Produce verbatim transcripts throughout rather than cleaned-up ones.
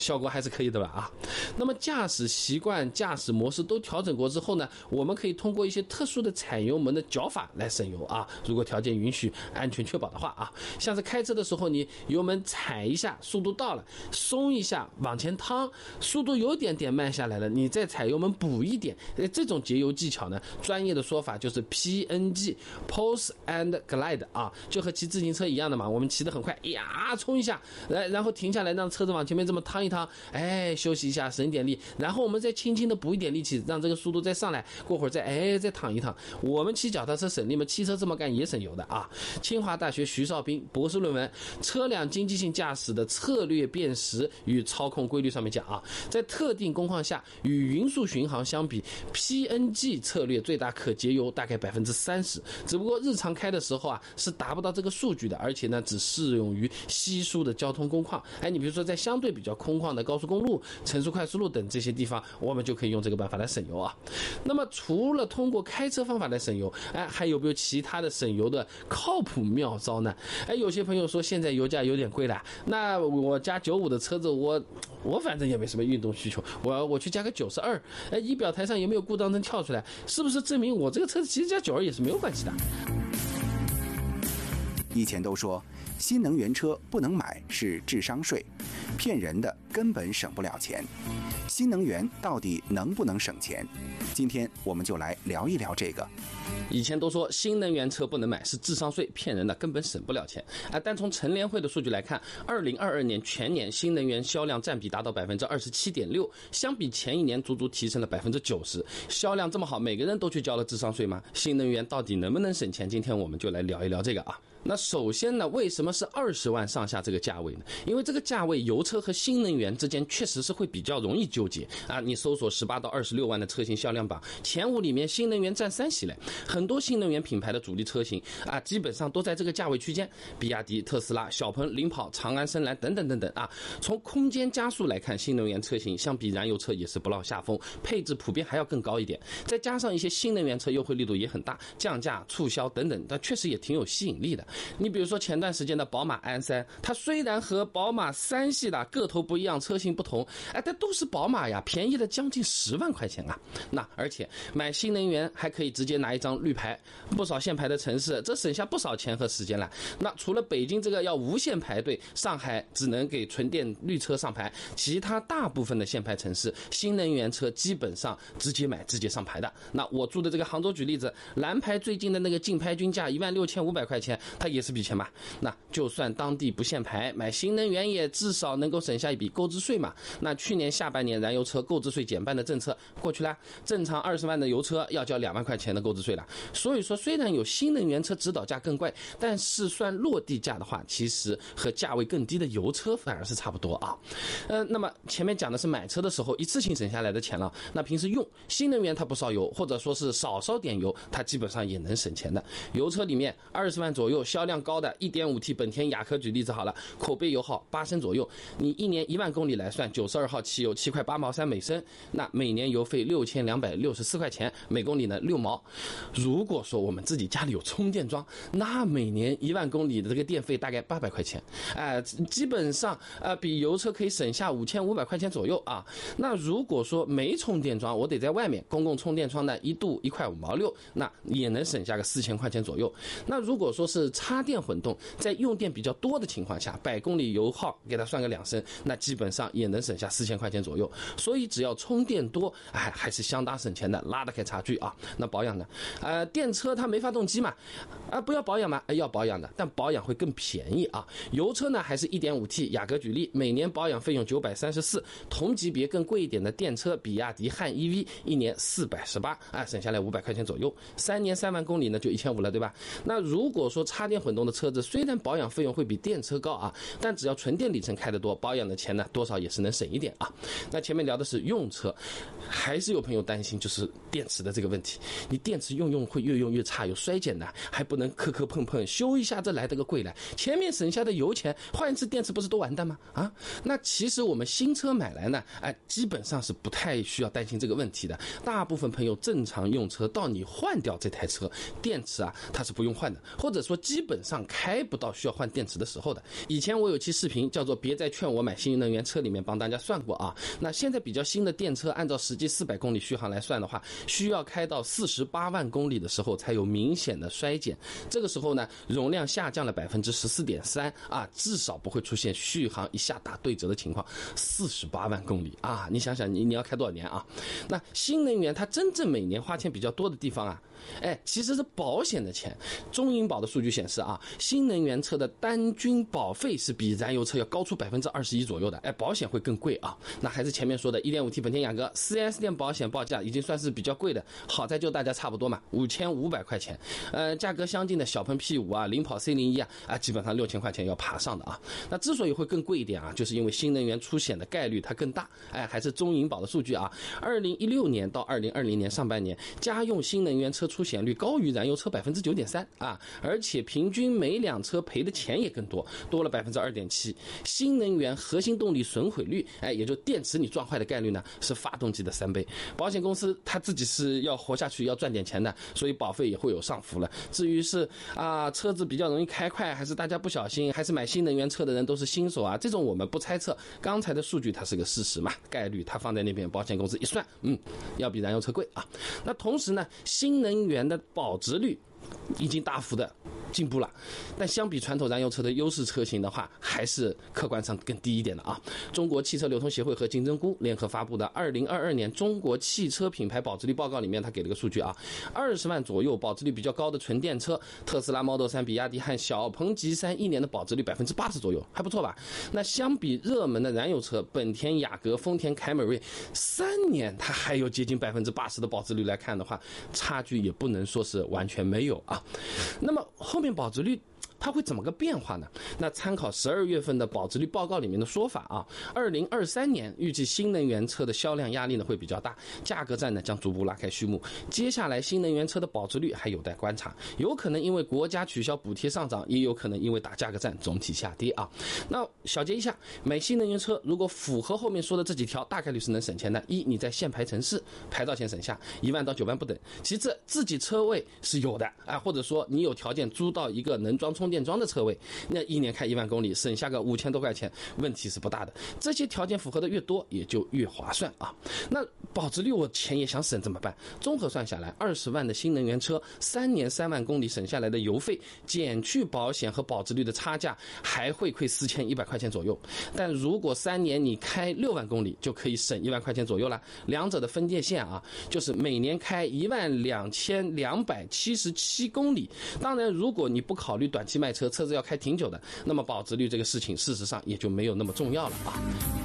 效果还是可以的吧啊。那么驾驶习惯、驾驶模式都调整过之后呢，我们可以通过一些特殊的踩油门的脚法来省油啊。如果条件允许、安全确保的话啊，像是开车的时候，你油门踩一下，速度到了，松一下往前趟，速度有点点慢下来了，你再踩油门补一点。这种节油技巧呢，专业的说法就是 P N G Pause and Glide 啊，就和骑自行车一样的嘛。我们骑得很快，呀，冲一下，来，然后停下来，让车子往前面这么趟一趟，哎，休息一下，省一点力，然后我们再轻轻的补一点力气，让这个速度再上来，过会儿再哎再躺一躺。我们骑脚踏车省力嘛，汽车这么干也省油的啊。清华大学徐绍斌博士论文《车辆经济性驾驶的策略辨识与操控规律》上面讲啊，在特定工况下，与匀速巡航相比 ，P N G 策略最大可节油大概百分之三十，只不过日常开的时候啊是达不到这个数据的，而且呢只适用于稀疏的交通工况。哎，你比如说在相对比较空旷的高速公路、城市快速路等这些地方，我们就可以用这个办法来省油啊。那么除了通过开车方法来省油，哎，还有没有其他的省油的靠谱妙招呢？哎，有些朋友说现在油价有点贵了，那我加九五的车子，我我反正也没什么运动需求，我我去加个九十二，哎，仪表台上有没有故障灯跳出来？是不是证明我这个车子其实加九二也是没有关系的？ 以前都说新能源车不能买是智商税，骗人的，根本省不了钱。新能源到底能不能省钱？今天我们就来聊一聊这个。 以前都说新能源车不能买是智商税，骗人的，根本省不了钱啊！但从乘联会的数据来看，二零二二年全年新能源销量占比达到百分之二十七点六，相比前一年足足提升了百分之九十。销量这么好，每个人都去交了智商税吗？新能源到底能不能省钱？今天我们就来聊一聊这个啊。那首先呢，为什么是二十万上下这个价位呢？因为这个价位油车和新能源之间确实是会比较容易纠结啊。你搜索十八到二十六万的车型销量榜，前五里面新能源占三席嘞。很多新能源品牌的主力车型啊，基本上都在这个价位区间，比亚迪、特斯拉、小鹏、领跑、长安、深蓝等等等等啊。从空间加速来看，新能源车型相比燃油车也是不落下风，配置普遍还要更高一点。再加上一些新能源车优惠力度也很大，降价、促销等等，但确实也挺有吸引力的。你比如说前段时间的宝马 i 三，它虽然和宝马三系的个头不一样，车型不同，哎，但都是宝马呀，便宜了将近十万块钱啊。那而且买新能源还可以直接拿一张绿牌，不少限牌的城市，这省下不少钱和时间了。那除了北京这个要无限排队，上海只能给纯电绿车上牌，其他大部分的限牌城市，新能源车基本上直接买直接上牌的。那我住的这个杭州举例子，蓝牌最近的那个竞拍均价一万六千五百块钱，它也是笔钱吧？那就算当地不限牌，买新能源也至少能够省下一笔购置税嘛。那去年下半年燃油车购置税减半的政策过去了，正常二十万的油车要交两万块钱的购置税了。所以说，虽然有新能源车指导价更贵，但是算落地价的话，其实和价位更低的油车反而是差不多啊。呃，那么前面讲的是买车的时候一次性省下来的钱了，那平时用新能源它不烧油，或者说是少烧点油，它基本上也能省钱的。油车里面二十万左右销量高的 一点五 T 本田雅阁举例子好了，口碑油耗八升左右，你一年一万公里来算，九十二号汽油七块八毛三每升，那每年油费六千两百六十四块钱，每公里呢六毛。如果说我们自己家里有充电桩，那每年一万公里的这个电费大概八百块钱，哎、呃，基本上呃比油车可以省下五千五百块钱左右啊。那如果说没充电桩，我得在外面公共充电桩呢一度一块五毛六，那也能省下个四千块钱左右。那如果说是插电混动，在用电比较多的情况下，百公里油耗给它算个两升，那基本上也能省下四千块钱左右。所以只要充电多，哎，还是相当省钱的，拉得开差距啊。那保养呢？呃，电车它没发动机嘛，啊、呃，不要保养嘛，要保养的，但保养会更便宜啊。油车呢还是 一点五 T 雅阁举例，每年保养费用九百三十四，同级别更贵一点的电车比亚迪汉 E V 一年四百十八，啊，省下来五百块钱左右，三年三万公里呢就一千五了，对吧？那如果说插电混动的车子，虽然保养费用会比电车高啊，但只要纯电里程开得多，保养的钱呢多少也是能省一点啊。那前面聊的是用车，还是有朋友担心就是电池的这个问题，你电池用用会越用越差，有衰减的，还不能磕磕碰碰，修一下这来得个贵来，前面省下的油钱换一次电池不是都完蛋吗？啊，那其实我们新车买来呢，哎，基本上是不太需要担心这个问题的。大部分朋友正常用车，到你换掉这台车，电池啊它是不用换的，或者说基基本上开不到需要换电池的时候的。以前我有期视频叫做别再劝我买新能源车，里面帮大家算过啊，那现在比较新的电车按照实际四百公里续航来算的话，需要开到四十八万公里的时候才有明显的衰减，这个时候呢容量下降了百分之十四点三啊，至少不会出现续航一下打对折的情况。四十八万公里啊，你想想你你要开多少年啊？那新能源它真正每年花钱比较多的地方啊，哎，其实是保险的钱。中银保的数据显示啊，新能源车的单均保费是比燃油车要高出百分之二十一左右的，哎，保险会更贵啊。那还是前面说的 一点五 T 本田雅阁 四 S 店保险报价已经算是比较贵的，好在就大家差不多嘛，五千五百块钱。呃，价格相近的小鹏 P 五 啊，领跑 C 零一 啊，啊，基本上六千块钱要爬上的啊。那之所以会更贵一点啊，就是因为新能源出险的概率它更大。哎，还是中银保的数据啊，二零一六年到二零二零年上半年，家用新能源车出险率高于燃油车百分之九点三啊，而且平均每辆车赔的钱也更多，多了百分之二点七。新能源核心动力损毁率，哎，也就电池你撞坏的概率呢，是发动机的三倍。保险公司它自己是要活下去，要赚点钱的，所以保费也会有上浮了。至于是啊，车子比较容易开快，还是大家不小心，还是买新能源车的人都是新手啊，这种我们不猜测。刚才的数据它是个事实嘛，概率它放在那边，保险公司一算，嗯，要比燃油车贵啊。那同时呢，新能源的保值率已经大幅的进步了，但相比传统燃油车的优势车型的话，还是客观上更低一点的啊。中国汽车流通协会和竞争估联合发布的二零二二年中国汽车品牌保值率报告里面，他给了个数据啊，二十万左右保值率比较高的纯电车，特斯拉 Model 三、比亚迪和小鹏 G 三一年的保值率百分之八十左右，还不错吧？那相比热门的燃油车本田雅阁、丰田凯美瑞，三年它还有接近百分之八十的保值率来看的话，差距也不能说是完全没有啊。那么后面保值率它会怎么个变化呢？那参考十二月份的保值率报告里面的说法啊，二零二三年预计新能源车的销量压力呢会比较大，价格战呢将逐步拉开序幕。接下来新能源车的保值率还有待观察，有可能因为国家取消补贴上涨，也有可能因为打价格战总体下跌啊。那小结一下，买新能源车如果符合后面说的这几条，大概率是能省钱的。一，你在限牌城市牌照钱省下，一万到九万不等。其次，自己车位是有的啊，或者说你有条件租到一个能装充电桩的车位，那一年开一万公里，省下个五千多块钱，问题是不大的。这些条件符合的越多，也就越划算啊。那保值率我钱也想省怎么办？综合算下来，二十万的新能源车，三年三万公里省下来的油费，减去保险和保值率的差价，还会亏四千一百块钱左右。但如果三年你开六万公里，就可以省一万块钱左右了。两者的分界线啊，就是每年开一万两千两百七十七公里。当然，如果你不考虑短期卖车，车子要开挺久的，那么保值率这个事情事实上也就没有那么重要了啊。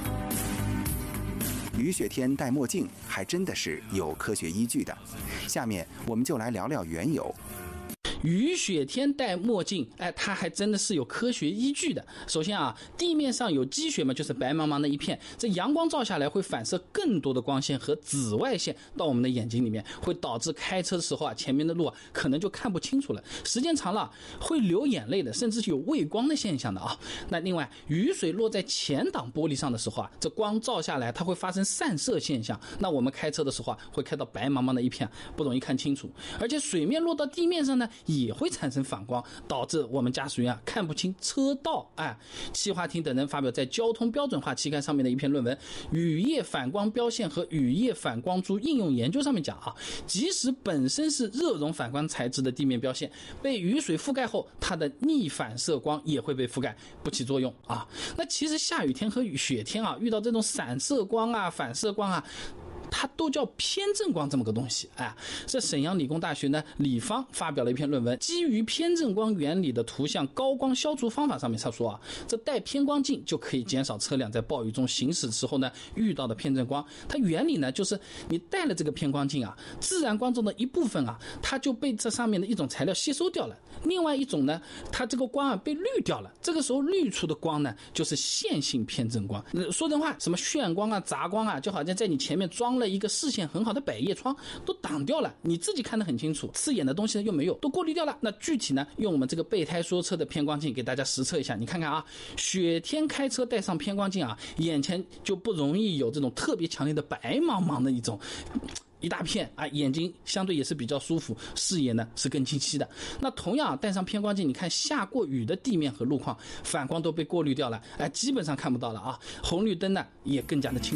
雨雪天戴墨镜还真的是有科学依据的。下面我们就来聊聊缘由。 雨雪天戴墨镜，哎，它还真的是有科学依据的。首先啊，地面上有积雪嘛，就是白茫茫的一片，这阳光照下来会反射更多的光线和紫外线到我们的眼睛里面，会导致开车的时候啊，前面的路啊可能就看不清楚了，时间长了会流眼泪的，甚至是有畏光的现象的啊。那另外，雨水落在前挡玻璃上的时候啊，这光照下来它会发生散射现象，那我们开车的时候啊，会开到白茫茫的一片，不容易看清楚。而且水面落到地面上呢，也会产生反光，导致我们驾驶员啊看不清车道。哎，戚华庭等人发表在交通标准化期刊上面的一篇论文《雨夜反光标线和雨夜反光珠应用研究》上面讲啊，即使本身是热熔反光材质的地面标线，被雨水覆盖后，它的逆反射光也会被覆盖，不起作用啊。那其实下雨天和雪天啊，遇到这种散射光啊、反射光啊，它都叫偏振光这么个东西。哎，这沈阳理工大学呢李芳发表了一篇论文，基于偏振光原理的图像高光消除方法，上面他说啊，这带偏光镜就可以减少车辆在暴雨中行驶时候呢遇到的偏振光。它原理呢就是你带了这个偏光镜啊，自然光中的一部分啊，它就被这上面的一种材料吸收掉了，另外一种呢，它这个光啊被滤掉了，这个时候滤出的光呢就是线性偏振光。说人话，什么眩光啊、杂光啊，就好像在你前面装了一个视线很好的百叶窗，都挡掉了，你自己看得很清楚，刺眼的东西又没有，都过滤掉了。那具体呢，用我们这个备胎说车的偏光镜给大家实测一下，你看看啊，雪天开车带上偏光镜啊，眼前就不容易有这种特别强烈的白茫茫的一种一大片啊，眼睛相对也是比较舒服，视野呢是更清晰的。那同样戴上偏光镜，你看下过雨的地面和路况，反光都被过滤掉了，哎，基本上看不到了啊。红绿灯呢也更加的清。